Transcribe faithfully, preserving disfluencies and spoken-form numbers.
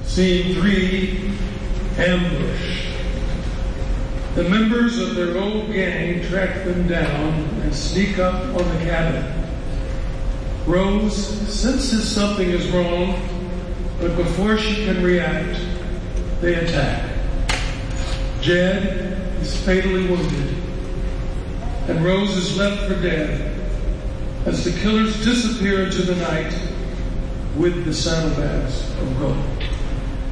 Scene three, ambush. The members of their old gang track them down and sneak up on the cabin. Rose senses something is wrong, but before she can react, they attack. Jed is fatally wounded, and Rose is left for dead as the killers disappear into the night with the saddlebags of gold.